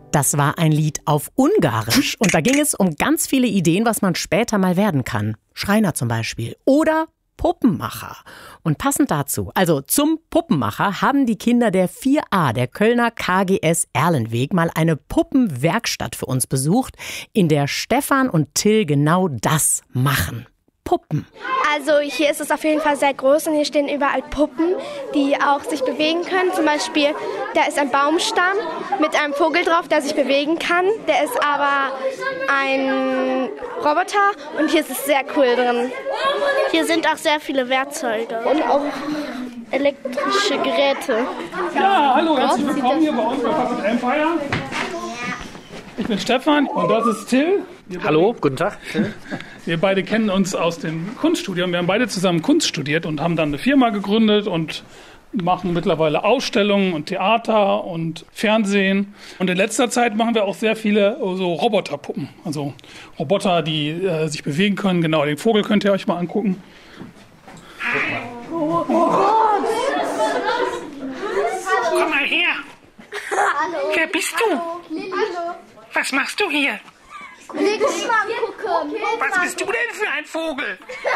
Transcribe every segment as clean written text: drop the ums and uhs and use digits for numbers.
Das war ein Lied auf Ungarisch und da ging es um ganz viele Ideen, was man später mal werden kann. Schreiner zum Beispiel oder Puppenmacher. Und passend dazu, also zum Puppenmacher, haben die Kinder der 4a der Kölner KGS Erlenweg mal eine Puppenwerkstatt für uns besucht, in der Stefan und Till genau das machen. Puppen. Also hier ist es auf jeden Fall sehr groß und hier stehen überall Puppen, die auch sich bewegen können. Zum Beispiel, da ist ein Baumstamm mit einem Vogel drauf, der sich bewegen kann. Der ist aber ein Roboter und hier ist es sehr cool drin. Hier sind auch sehr viele Werkzeuge und auch elektrische Geräte. Ja, hallo, herzlich willkommen hier bei uns bei Puppet Empire. Ich bin Stefan und das ist Till. Hallo, guten Tag. Wir beide kennen uns aus dem Kunststudium. Wir haben beide zusammen Kunst studiert und haben dann eine Firma gegründet und machen mittlerweile Ausstellungen und Theater und Fernsehen. Und in letzter Zeit machen wir auch sehr viele so Roboterpuppen. Also Roboter, die sich bewegen können. Genau, den Vogel könnt ihr euch mal angucken. Oh komm mal her. Hallo. Wer bist du? Hallo. Was machst du hier? Leg dich mal gucken. Was bist du denn für ein Vogel?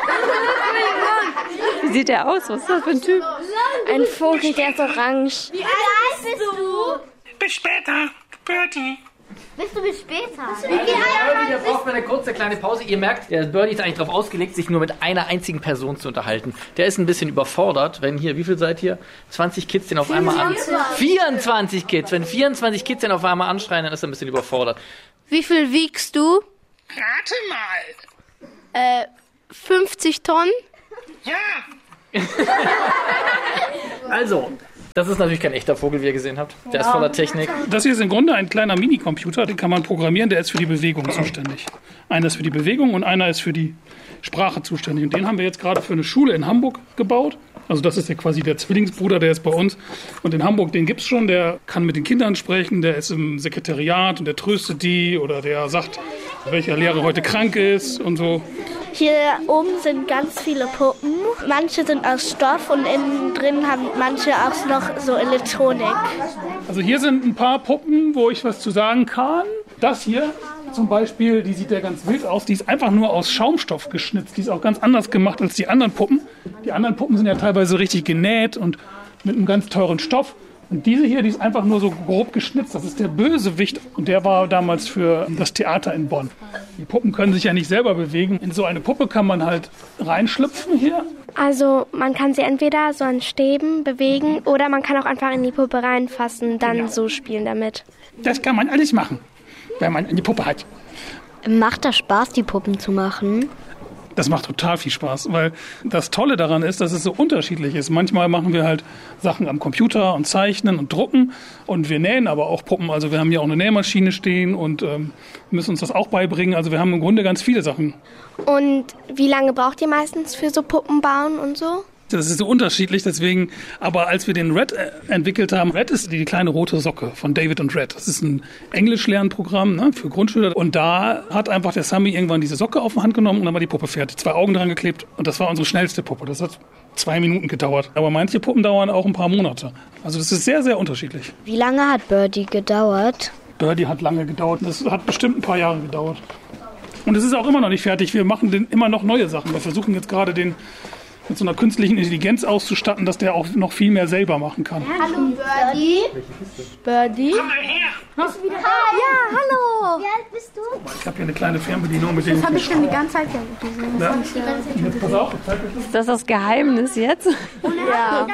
Wie sieht der aus? Was ist das für ein Typ? Ein Vogel, der ist orange. Wie alt bist du? Bis später, Birdie. Bist du bis später? Der braucht mal eine kurze kleine Pause. Ihr merkt, der Birdie ist eigentlich darauf ausgelegt, sich nur mit einer einzigen Person zu unterhalten. Der ist ein bisschen überfordert, wenn hier, wie viel seid ihr? 20 Kids den auf einmal an... 24 Kids! Wenn 24 Kids den auf einmal anschreien, dann ist er ein bisschen überfordert. Wie viel wiegst du? Rate mal. 50 Tonnen. Ja. Also, das ist natürlich kein echter Vogel, wie ihr gesehen habt. Der ist voller Technik. Das hier ist im Grunde ein kleiner Minicomputer, den kann man programmieren, der ist für die Bewegung zuständig. Einer ist für die Bewegung und einer ist für die Sprache zuständig. Und den haben wir jetzt gerade für eine Schule in Hamburg gebaut. Also das ist ja quasi der Zwillingsbruder, der ist bei uns. Und in Hamburg, den gibt's schon, der kann mit den Kindern sprechen, der ist im Sekretariat und der tröstet die oder der sagt, welcher Lehrer heute krank ist und so. Hier oben sind ganz viele Puppen. Manche sind aus Stoff und innen drin haben manche auch noch so Elektronik. Also hier sind ein paar Puppen, wo ich was zu sagen kann. Das hier zum Beispiel, die sieht ja ganz wild aus. Die ist einfach nur aus Schaumstoff geschnitzt. Die ist auch ganz anders gemacht als die anderen Puppen. Die anderen Puppen sind ja teilweise richtig genäht und mit einem ganz teuren Stoff. Und diese hier, die ist einfach nur so grob geschnitzt. Das ist der Bösewicht. Und der war damals für das Theater in Bonn. Die Puppen können sich ja nicht selber bewegen. In so eine Puppe kann man halt reinschlüpfen hier. Also man kann sie entweder so an Stäben bewegen oder man kann auch einfach in die Puppe reinfassen, dann so spielen damit. Das kann man alles machen, wenn man eine Puppe hat. Macht das Spaß, die Puppen zu machen? Das macht total viel Spaß, weil das Tolle daran ist, dass es so unterschiedlich ist. Manchmal machen wir halt Sachen am Computer und zeichnen und drucken und wir nähen aber auch Puppen. Also wir haben hier auch eine Nähmaschine stehen und müssen uns das auch beibringen. Also wir haben im Grunde ganz viele Sachen. Und wie lange braucht ihr meistens für so Puppen bauen und so? Das ist so unterschiedlich, deswegen, aber als wir den Red entwickelt haben, Red ist die kleine rote Socke von David und Red. Das ist ein Englischlernprogramm, ne, für Grundschüler. Und da hat einfach der Sammy irgendwann diese Socke auf die Hand genommen und dann war die Puppe fertig. 2 Augen dran geklebt und das war unsere schnellste Puppe. Das hat 2 Minuten gedauert. Aber manche Puppen dauern auch ein paar Monate. Also das ist sehr, sehr unterschiedlich. Wie lange hat Birdie gedauert? Birdie hat lange gedauert. Das hat bestimmt ein paar Jahre gedauert. Und es ist auch immer noch nicht fertig. Wir machen immer noch neue Sachen. Wir versuchen jetzt gerade den mit so einer künstlichen Intelligenz auszustatten, dass der auch noch viel mehr selber machen kann. Hallo Birdie. Birdie? Komm mal her. Bist du wieder da? Ja, hallo. Wie alt bist du? Ich habe hier eine kleine Fernbedienung mit dem. Das habe ich schon die ganze Zeit gesehen. Ja? Jetzt pass auf, ich zeig euch das. Ist das das Geheimnis jetzt? Ja.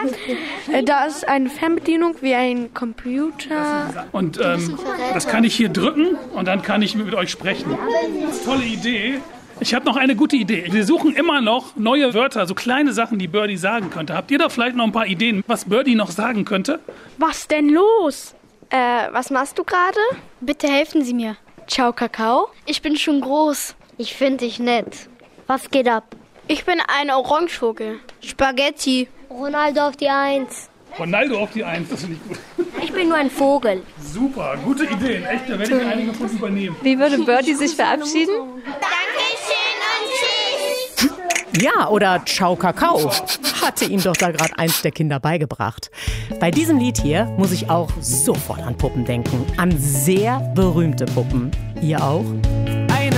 Da ist eine Fernbedienung wie ein Computer. Und das kann ich hier drücken und dann kann ich mit euch sprechen. Das ist eine tolle Idee. Ich habe noch eine gute Idee. Wir suchen immer noch neue Wörter, so kleine Sachen, die Birdie sagen könnte. Habt ihr da vielleicht noch ein paar Ideen, was Birdie noch sagen könnte? Was denn los? Was machst du gerade? Bitte helfen Sie mir. Ciao, Kakao. Ich bin schon groß. Ich finde dich nett. Was geht ab? Ich bin ein Orangevogel. Spaghetti. Ronaldo auf die 1. Ronaldo auf die 1, das finde ich gut. Ich bin nur ein Vogel. Super, gute Ideen. Echt, da werde ich einige von übernehmen. Wie würde Birdie sich verabschieden? Dankeschön und tschüss. Ja, oder Ciao Kakao. Hatte ihm doch da gerade eins der Kinder beigebracht. Bei diesem Lied hier muss ich auch sofort an Puppen denken. An sehr berühmte Puppen. Ihr auch?